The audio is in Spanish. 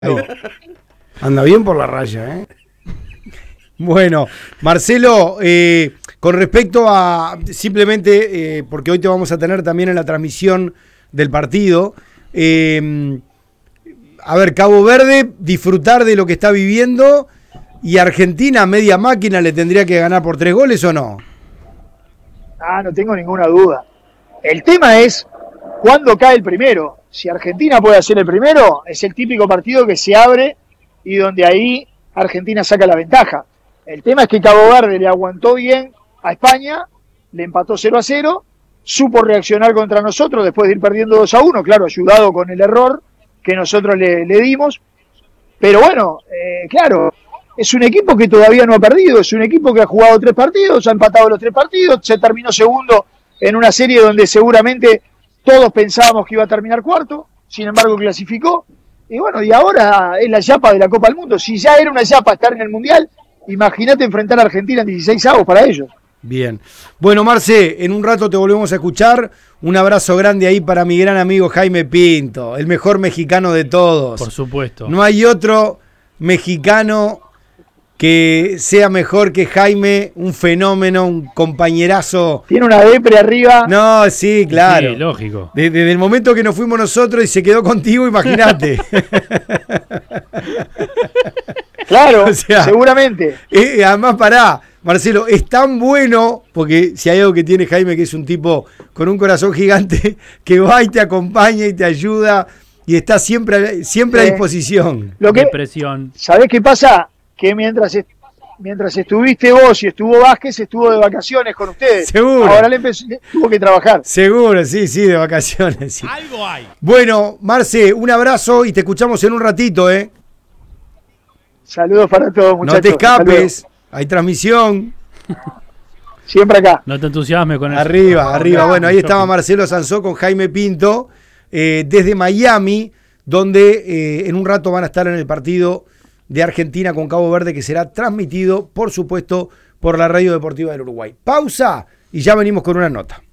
Ahí. Anda bien por la raya, ¿eh? Bueno, Marcelo, con respecto a simplemente, porque hoy te vamos a tener también en la transmisión del partido, a ver, Cabo Verde, disfrutar de lo que está viviendo, y Argentina, media máquina, le tendría que ganar por 3 goles, ¿o no? Ah, no tengo ninguna duda. El tema es cuándo cae el primero. Si Argentina puede hacer el primero, es el típico partido que se abre y donde ahí Argentina saca la ventaja. El tema es que Cabo Verde le aguantó bien a España, le empató 0-0, supo reaccionar contra nosotros después de ir perdiendo 2-1, claro, ayudado con el error que nosotros le dimos. Pero bueno, claro, es un equipo que todavía no ha perdido, es un equipo que ha jugado 3 partidos, ha empatado los 3 partidos, se terminó segundo en una serie donde seguramente todos pensábamos que iba a terminar cuarto, sin embargo clasificó. Y bueno, y ahora es la chapa de la Copa del Mundo. Si ya era una chapa estar en el Mundial, imagínate enfrentar a Argentina en 16avos para ellos. Bien. Bueno, Marce, en un rato te volvemos a escuchar. Un abrazo grande ahí para mi gran amigo Jaime Pinto, el mejor mexicano de todos. Por supuesto. No hay otro mexicano que sea mejor que Jaime, un fenómeno, un compañerazo. Tiene una depre arriba. No, sí, claro. Sí, lógico. Desde el momento que nos fuimos nosotros y se quedó contigo, imagínate. Claro, O sea, seguramente. Además, pará, Marcelo, es tan bueno, porque si hay algo que tiene Jaime, que es un tipo con un corazón gigante, que va y te acompaña y te ayuda y está siempre a disposición. Lo que, Depresión. ¿sabés qué pasa? Que mientras estuviste vos y estuvo Vázquez, estuvo de vacaciones con ustedes. Seguro. Ahora le tuvo que trabajar. Seguro, sí, de vacaciones. Sí. Algo hay. Bueno, Marce, un abrazo y te escuchamos en un ratito, ¿eh? Saludos para todos, muchachos. No te escapes, hay transmisión. Siempre acá. No te entusiasmes con eso. Arriba. Bueno, ahí estaba Marcelo Sansó con Jaime Pinto, desde Miami, donde en un rato van a estar en el partido de Argentina con Cabo Verde, que será transmitido, por supuesto, por la Radio Deportiva del Uruguay. Pausa y ya venimos con una nota.